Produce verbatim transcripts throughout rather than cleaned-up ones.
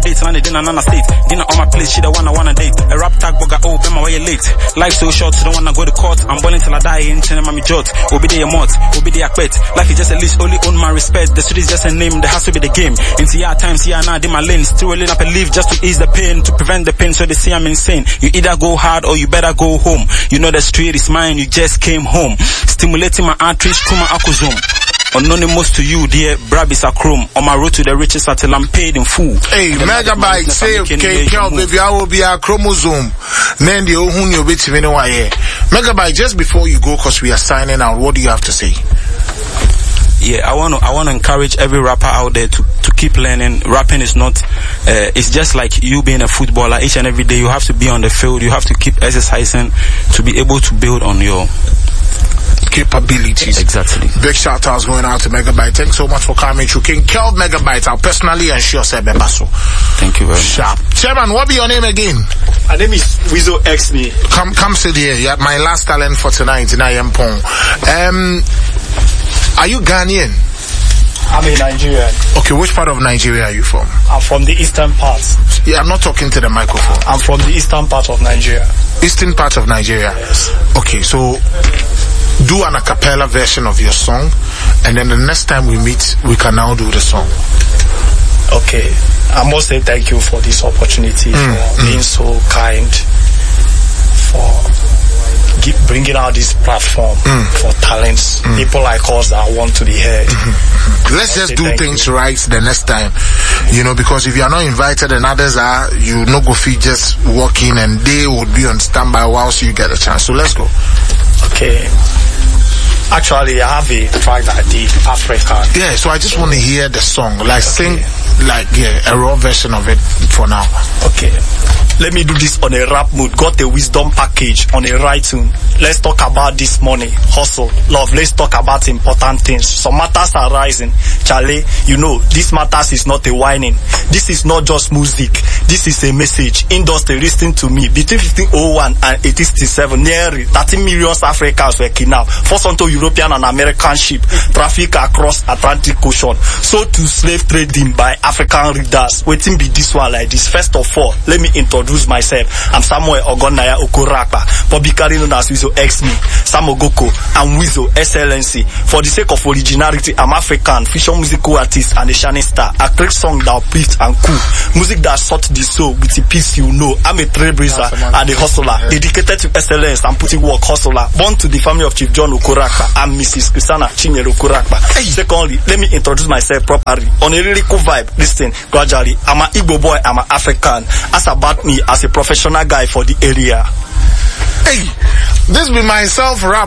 date, and I didn't another state. Dinner on my plate, she the one I wanna date. A rap tag bugger, oh, Bema, why you late? Life so short, so don't wanna go to court. I'm balling till I die, ain't chilling, mommy jot. Obi de mot, obi de akpet. Life is just a leash, only own my respect. The street is just a name, there has to be the game. Into yeah times, yeah now, in my lane. Still rolling up a leaf just to ease the pain, to prevent the pain, so they say I'm insane. You either go hard or you better go home. You know the street is mine, you just came home. Stimulating my arteries through my acosome. Anonymous to you, dear Brabis Akrom. On my road to the riches until I'm paid in full. Hey, Megabyte, say, okay, Kel, baby, I will be a chromosome. Then the ohun you bit in here. Megabyte, just before you go, cause we are signing out, what do you have to say? Yeah, I want to, I want to encourage every rapper out there to, to keep learning. Rapping is not, uh, it's just like you being a footballer. Each and every day you have to be on the field. You have to keep exercising to be able to build on your capabilities. Exactly. Big shout outs going out to Megabyte. Thanks so much for coming to King Kel Megabyte. I'll personally ensure say Bebaso. Thank you very much. Sharp. Chairman, what be your name again? My name is Wizo X Me. Come come sit here. You had my last talent for tonight in I M Pong. Um are you Ghanaian? I'm a Nigerian. Okay, which part of Nigeria are you from? I'm from the eastern part. Yeah, I'm not talking to the microphone. I'm from the eastern part of Nigeria. Eastern part of Nigeria? Yes. Okay, so do an a cappella version of your song, and then the next time we meet, we can now do the song. Okay. I must say thank you for this opportunity, mm, for mm. being so kind, for Keep bringing out this platform mm. for talents, mm. people like us that want to be heard. Mm-hmm. Let's just do things you. right the next time, you know, because if you are not invited and others are, you no go feel just walking and they would be on standby whilst you get a chance. So let's go. Okay. Actually, I have a track that I did, African. Yeah, so I just want to hear the song, like okay. sing, like yeah, a raw version of it for now. Okay. Let me do this on a rap mood. Got a wisdom package on a right tune. Let's talk about this money, hustle, love. Let's talk about important things. Some matters are rising. Charlie, you know, this matters is not a whining. This is not just music. This is a message. Industry, listen to me. Between fifteen oh one and eighteen sixty-seven, nearly thirty million Africans were kidnapped. Forced onto European and American ship. Traffic across Atlantic Ocean. Sold to slave trading by African readers. Waiting be this one like this. First of all, let me introduce myself. I'm Samuel Ogonaya Okorakpa, publicly known as Wizo X Me, Sam Ogoko, and Wizo Excellency. For the sake of originality, I'm African, fusion musical artist and a shining star. I create songs that uplift and cool, music that sought the soul with the peace you know. I'm a trailblazer and a hustler, dedicated to excellence and putting work hustler. Born to the family of Chief John Okorakpa and Missus Christiana Chinyere Okorakpa. Hey. Secondly, let me introduce myself properly. On a lyrical vibe, listen, gradually, I'm an Igbo boy, I'm an African. As about me, as a professional guy for the area. Hey, this be myself rap.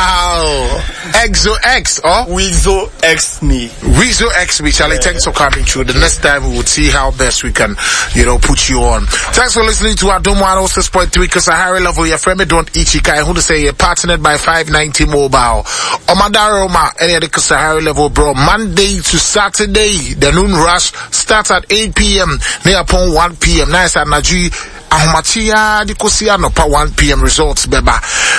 Wow. Exo X, oh? Wizo X Me. Wizo X Me. Charlie, yeah. Thanks for coming through. The next time we will see how best we can, you know, put you on. Thanks for listening to Adom one oh six point three, because a higher level, your friend, don't Ichika, who to say you're partnered by five ninety Mobile. Omadaroma, any other Sahara level, bro. Monday to Saturday, the noon rush starts at eight p.m. near upon one p.m. Nice at Naji. Ahmachia di kosia no pa one p.m. results beba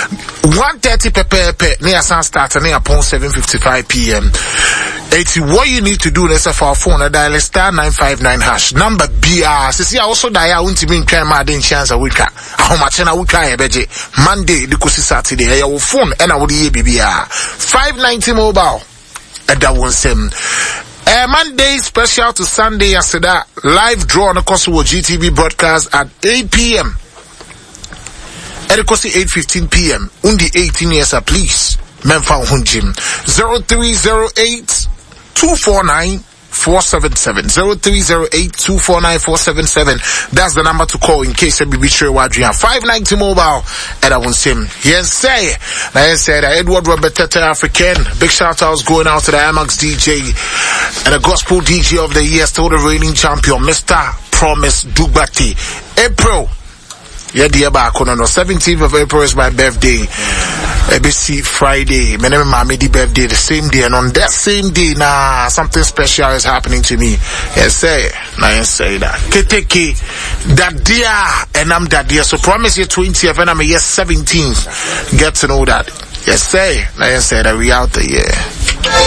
one thirty pepe near San start near upon seven fifty-five p.m. It's what you need to do. Let's have our phone, a dial star nine five nine hash number B R. See, I also dial unti mean crema den chance a week. Ahmachina wika ebeje Monday di kosi Saturday. Your phone and I would ye B B R five ninety Mobile at that one sim. Uh, Monday special to Sunday yesterday, live draw on the Kosovo G T V broadcast at eight p.m. At the Kosovo eight fifteen p.m. Undi eighteen years, please. Memfa Hunjim. zero three zero eight two four nine four seven seven. zero three zero eight two four nine four seven seven. That's the number to call in case you be sure what you have. five ninety Mobile. And I won't say, yes, say. Now, yes, say that Edward Robert Tete African. Big shout outs going out to the Amax D J and the Gospel D J of the year, still the reigning champion, Mister Promise Dugbati. April. Yeah, dear back on the seventeenth of April is my birthday. A B C Friday. My name is Mamidi birthday the same day, and on that same day, nah, something special is happening to me. Yes, say, now yes, say that. Keteke, that dear, and I'm that dear. So promise you twentieth, and I'm a yes seventeenth. Get to know that. Yes, say, now yes, say that we out there, yeah.